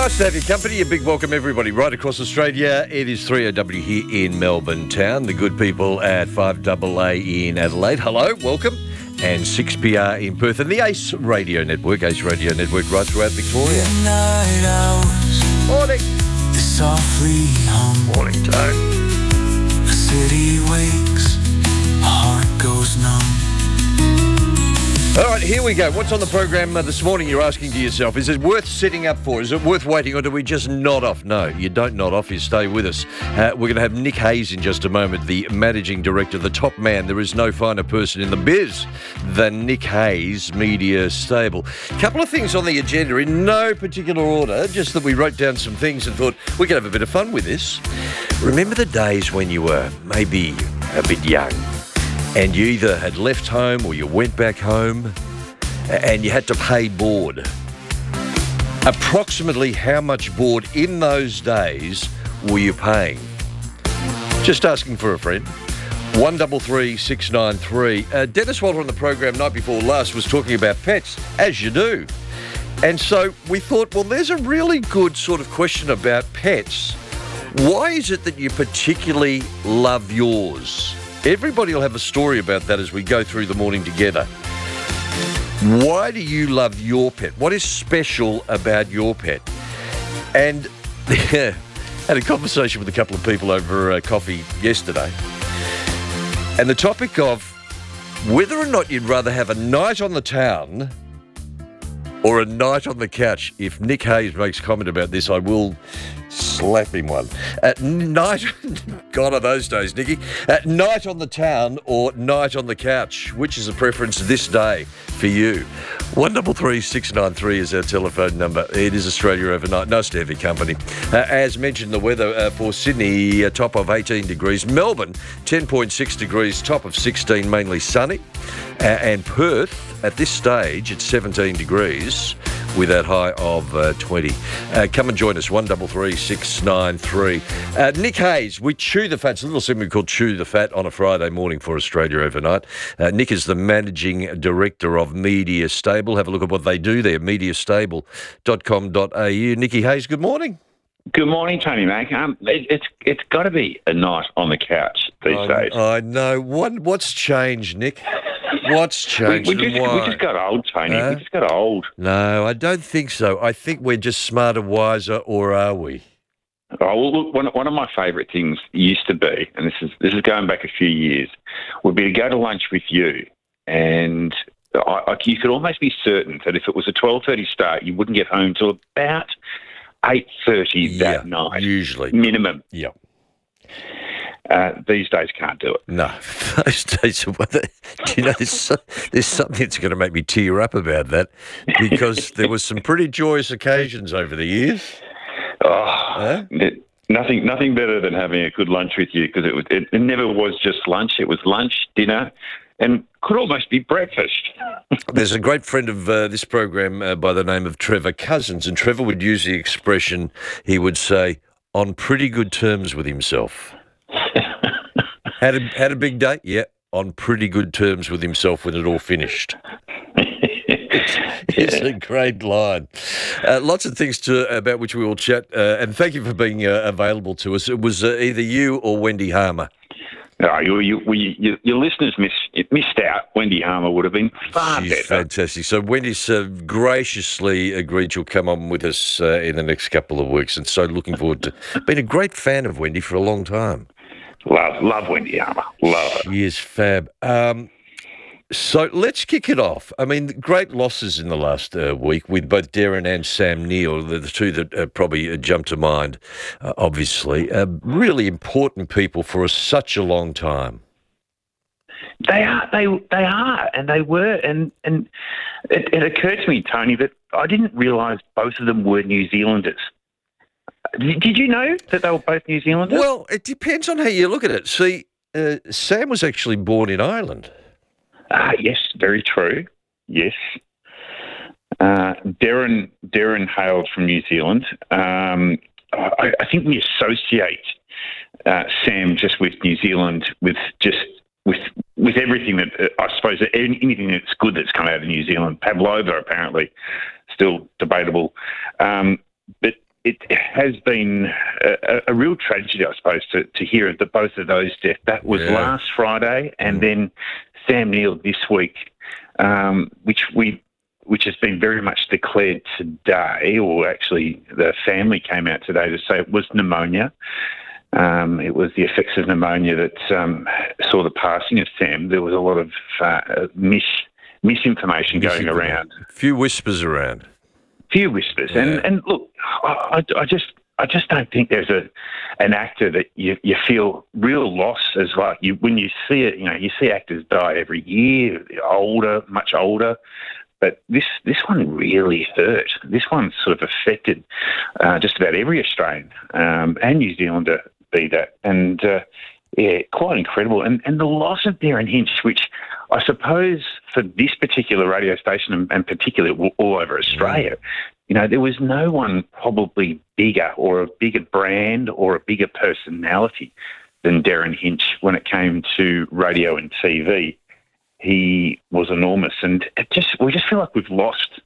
Nice to have your company. A big welcome, everybody, right across Australia. It is 3AW here in Melbourne town. The good people at 5AA in Adelaide. Hello, welcome. And 6PR in Perth. And the Ace Radio Network right throughout Victoria. Midnight hours, Morning. they softly hum. Morning, Tone. The city wakes, my heart goes numb. All right, here we go. What's on the program this morning, you're asking to yourself? Is it worth sitting up for? Is it worth waiting, or do we just nod off? No, you don't nod off. You stay with us. We're going to have Nick Hayes in just a moment, the managing director, the top man. There is no finer person in the biz than Nick Hayes, Media Stable. A couple of things on the agenda in no particular order, just that we wrote down some things and thought we could have a bit of fun with this. Remember the days when you were maybe a bit young and you either had left home or you went back home and you had to pay board? Approximately how much board in those days were you paying? Just asking for a friend. 133 693. Dennis Walter on the program night before last was talking about pets, as you do. And so we thought, well, there's a really good sort of question about pets. Why is it that you particularly love yours? Everybody will have a story about that as we go through the morning together. Why do you love your pet? What is special about your pet? And had a conversation with a couple of people over coffee yesterday. And the topic of whether or not you'd rather have a night on the town or a night on the couch. If Nick Hayes makes comment about this, I will slap him one. At night, gone are those days, Nicky. At night on the town or night on the couch, which is a preference this day for you? 133 693 is our telephone number. It is Australia Overnight. Nice to have your company. As mentioned, the weather for Sydney, a top of 18 degrees. Melbourne, 10.6 degrees, top of 16, mainly sunny. And Perth, at this stage, it's 17 degrees with that high of 20. Come and join us, 133 693. Nick Hayes, we chew the fat. It's a little segment called Chew the Fat on a Friday morning for Australia Overnight. Nick is the managing director of Media Stable. Have a look at what they do there, mediastable.com.au. Nicky Hayes, good morning. Good morning, Tony Mac. It's got to be a night on the couch these days. I know. What's changed, Nick? What's changed we just got old, Tony. We just got old. No, I don't think so. I think we're just smarter, wiser, or are we? Oh, well, look, one of my favourite things used to be, and this is going back a few years, would be to go to lunch with you, and you could almost be certain that if it was a 12:30 start, you wouldn't get home till about 8:30 that night. Usually. Minimum. Yeah. These days can't do it. No, those days. Do you know, there's something that's going to make me tear up about that, because there was some pretty joyous occasions over the years. Nothing better than having a good lunch with you, because it never was just lunch. It was lunch, dinner, and could almost be breakfast. There's a great friend of this program by the name of Trevor Cousins, and Trevor would use the expression, he would say, on pretty good terms with himself. Had a big day? Yeah, on pretty good terms with himself when it all finished. It's a great line. Lots of things about which we will chat, and thank you for being available to us. It was either you or Wendy Harmer. No, your listeners missed out. Wendy Harmer would have been far better. Fantastic. So Wendy's graciously agreed she'll come on with us in the next couple of weeks, and so looking forward to being a great fan of Wendy for a long time. Love Wendy Harmer. Love her. She is fab. So let's kick it off. I mean, great losses in the last week with both Darren and Sam Neill, the two that probably jump to mind, obviously. Really important people for such a long time. They are, and they were. And it occurred to me, Tony, that I didn't realise both of them were New Zealanders. Did you know that they were both New Zealanders? Well, it depends on how you look at it. See, Sam was actually born in Ireland. Yes, very true. Yes. Darren hailed from New Zealand. I think we associate Sam just with New Zealand, with everything that I suppose anything that's good that's come out of New Zealand. Pavlova apparently still debatable, but it has been a real tragedy, I suppose, to hear that both of those deaths. That was last Friday, and then Sam Neill this week, which has been very much declared today, or actually the family came out today to say it was pneumonia. It was the effects of pneumonia that saw the passing of Sam. There was a lot of misinformation going around. A few whispers around. And look, I just don't think there's an actor that you feel real loss as well. When you see it, you see actors die every year, older, much older. But this one really hurt. This one sort of affected just about every Australian and New Zealander, be that. And quite incredible. And the loss of Darren Hinch, which I suppose for this particular radio station and particularly all over Australia, there was no one probably bigger or a bigger brand or a bigger personality than Darren Hinch when it came to radio and TV. He was enormous, and we just feel like we've lost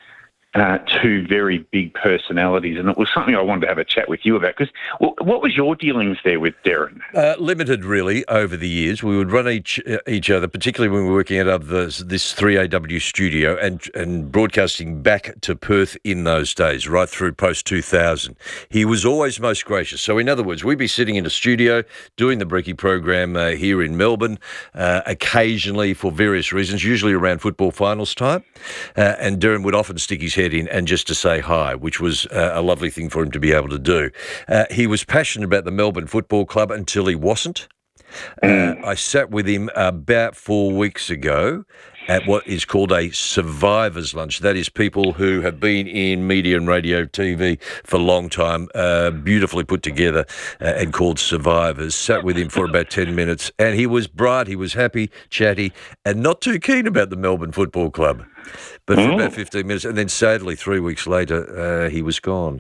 two very big personalities, and it was something I wanted to have a chat with you about. Because what was your dealings there with Darren? Limited, really, over the years. We would run each other, particularly when we were working out of this 3AW studio and broadcasting back to Perth in those days, right through post-2000. He was always most gracious. So, in other words, we'd be sitting in a studio doing the Breaky program here in Melbourne, occasionally for various reasons, usually around football finals time, and Darren would often stick his head in and just to say hi, which was a lovely thing for him to be able to do. He was passionate about the Melbourne Football Club until he wasn't. I sat with him about 4 weeks ago at what is called a survivors lunch. That is people who have been in media and radio, TV for a long time, beautifully put together and called survivors. Sat with him for about 10 minutes, and he was bright, he was happy, chatty, and not too keen about the Melbourne Football Club. But for about 15 minutes, and then sadly 3 weeks later, he was gone.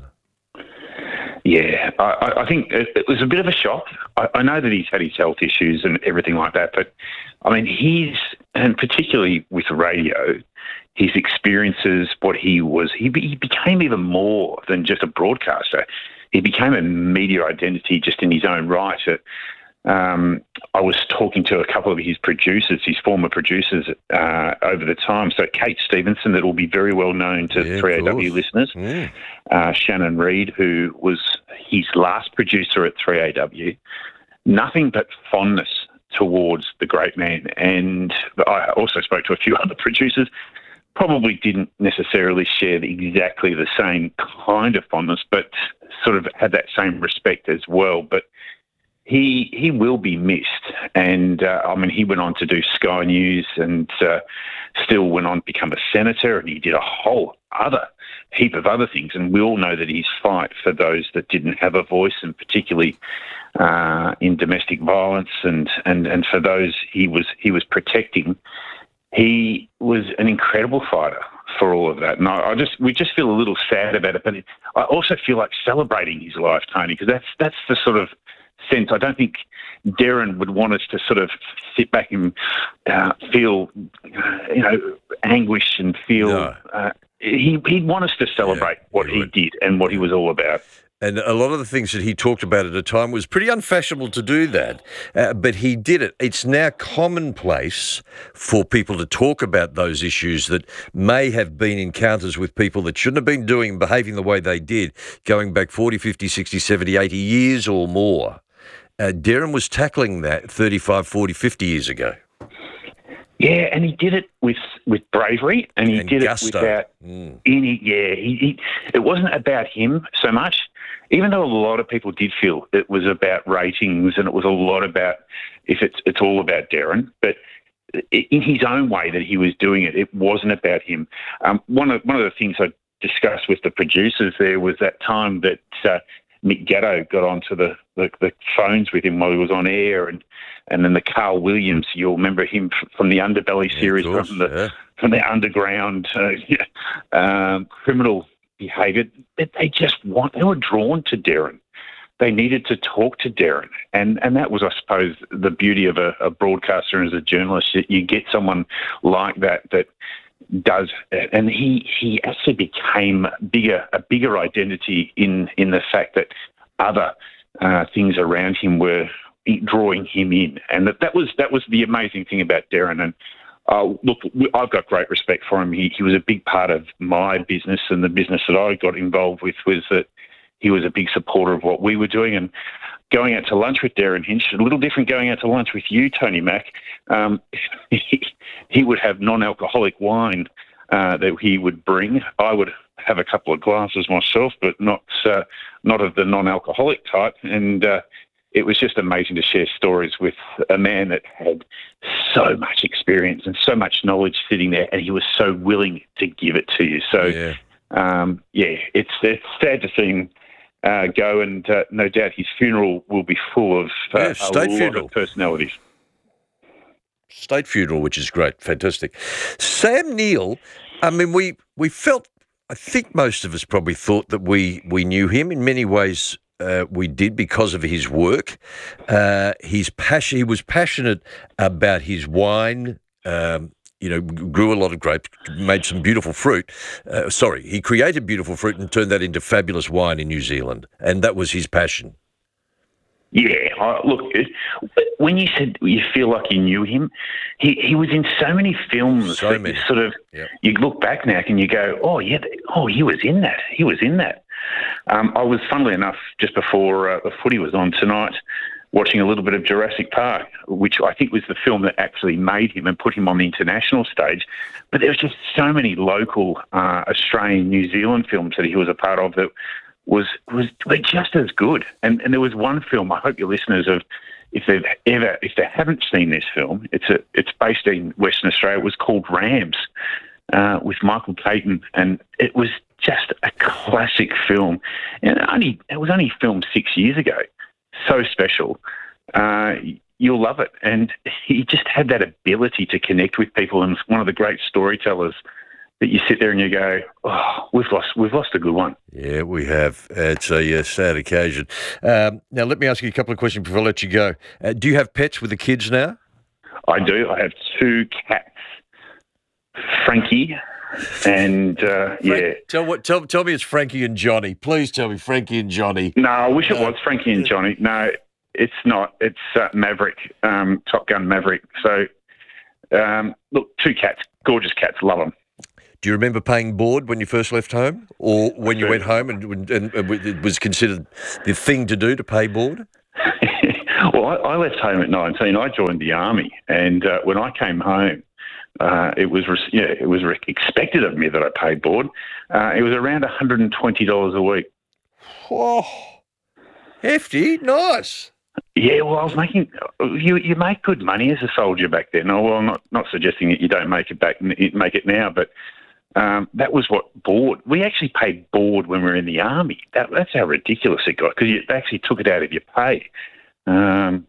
Yeah, I think it was a bit of a shock. I know that he's had his health issues and everything like that, but I mean, and particularly with radio, his experiences, he became even more than just a broadcaster. He became a media identity just in his own right. I was talking to a couple of his producers, his former producers, over the time. So Kate Stevenson, that will be very well known to 3AW listeners. Shannon Reed, who was his last producer at 3AW. Nothing but fondness towards the great man. And I also spoke to a few other producers, probably didn't necessarily share exactly the same kind of fondness, but sort of had that same respect as well. But he will be missed. And, he went on to do Sky News and still went on to become a senator, and he did a whole other heap of other things. And we all know that his fight for those that didn't have a voice, and particularly in domestic violence and for those he was protecting, he was an incredible fighter for all of that. And we just feel a little sad about it, but I also feel like celebrating his life, Tony, because that's the sort of sense. I don't think Darren would want us to sort of sit back and feel, anguish and feel. No. He'd want us to celebrate what he did and what he was all about. And a lot of the things that he talked about at the time was pretty unfashionable to do that, but he did it. It's now commonplace for people to talk about those issues that may have been encounters with people that shouldn't have been doing and behaving the way they did, going back 40, 50, 60, 70, 80 years or more. Darren was tackling that 35, 40, 50 years ago. Yeah, and he did it with bravery, and he did gusto. It without any. Yeah, it wasn't about him so much, even though a lot of people did feel it was about ratings, and it was a lot about it's all about Darren. But in his own way that he was doing it, it wasn't about him. One of the things I discussed with the producers there was that time that Mick Gatto got onto the phones with him while he was on air, and then the Carl Williams, you'll remember him from the Underbelly series, from the underground criminal behaviour. They were drawn to Darren. They needed to talk to Darren, and that was, I suppose, the beauty of a broadcaster and as a journalist. You get someone like that does, and he actually became a bigger identity in the fact that other things around him were drawing him in, and that was the amazing thing about Darren. And look, I've got great respect for him. He was a big part of my business, and the business that I got involved with was that he was a big supporter of what we were doing. And going out to lunch with Darren Hinch, a little different going out to lunch with you, Tony Mack. He would have non-alcoholic wine that he would bring. I would have a couple of glasses myself, but not of the non-alcoholic type. And it was just amazing to share stories with a man that had so much experience and so much knowledge sitting there, and he was so willing to give it to you. So, it's sad to see him go, and no doubt his funeral will be full of a lot of personalities. State funeral, which is great, fantastic. Sam Neill, I mean, we felt, I think most of us probably thought that we knew him. In many ways, we did because of his work. His passion, he was passionate about his wine. Grew a lot of grapes, made some beautiful fruit. He created beautiful fruit and turned that into fabulous wine in New Zealand, and that was his passion. Yeah, look, when you said you feel like you knew him, he was in so many films. You look back now and you go, he was in that. He was in that. I was, funnily enough, just before the footy was on tonight, watching a little bit of Jurassic Park, which I think was the film that actually made him and put him on the international stage. But there was just so many local Australian, New Zealand films that he was a part of that were just as good. And there was one film, I hope your listeners have, if they haven't seen this film, it's based in Western Australia. It was called Rams with Michael Caton, and it was just a classic film. And it was only filmed 6 years ago. So special. You'll love it. And he just had that ability to connect with people, and one of the great storytellers that you sit there and you go, we've lost a good one. Yeah, we have. It's a sad occasion. Now, let me ask you a couple of questions before I let you go. Do you have pets with the kids now? I do. I have 2 cats, Frankie and Tell me it's Frankie and Johnny. Please tell me Frankie and Johnny. No, I wish it was Frankie and Johnny. No, it's not. It's Maverick, Top Gun Maverick. So, look, 2 cats, gorgeous cats, love them. Do you remember paying board when you first left home, or when you went home and it was considered the thing to do to pay board? Well, I left home at 19. I joined the army, and when I came home, it was expected of me that I paid board. It was around $120 a week. Oh, hefty, nice. Yeah, well, I was making. You make good money as a soldier back then. Oh, well, I'm not suggesting that you don't make it now, but that was what board. We actually paid board when we were in the army. That's how ridiculous it got, because they actually took it out of your pay.